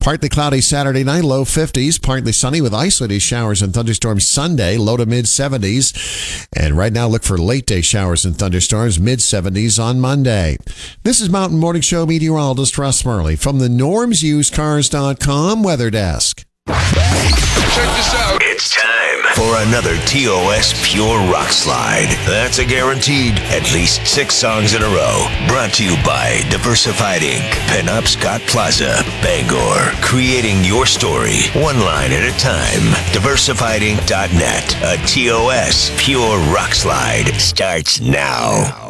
Partly cloudy Saturday night, low 50s. Partly sunny with isolated showers and thunderstorms Sunday, low to mid 70s. And right now, look for late day showers and thunderstorms, mid 70s on Monday. This is Mountain Morning Show meteorologist Russ Murley from the NormsUsedCars.com Weather Desk. Check this out. It's time for another TOS Pure Rock Slide. That's a guaranteed at least 6 songs in a row. Brought to you by Diversified Inc., Pinup Scott Plaza, Bangor. Creating your story, one line at a time. DiversifiedInc.net. A TOS Pure Rock Slide starts now.